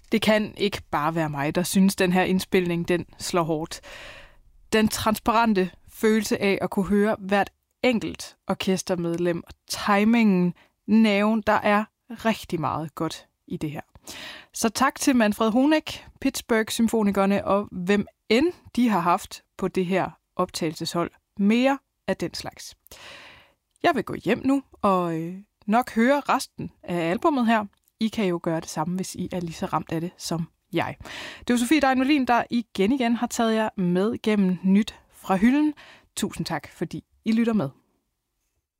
Det kan ikke bare være mig, der synes, den her indspilning, den slår hårdt. Den transparente følelse af at kunne høre hvert enkelt orkestermedlem og timingen, nerven, der er rigtig meget godt i det her. Så tak til Manfred Honeck, Pittsburgh Symfonikerne og hvem end de har haft på det her optagelseshold. Mere af den slags. Jeg vil gå hjem nu og nok høre resten af albumet her. I kan jo gøre det samme, hvis I er lige så ramt af det som jeg. Det er Sofie Dein Molin, der igen har taget jer med gennem nyt fra hylden. Tusind tak, fordi I lytter med.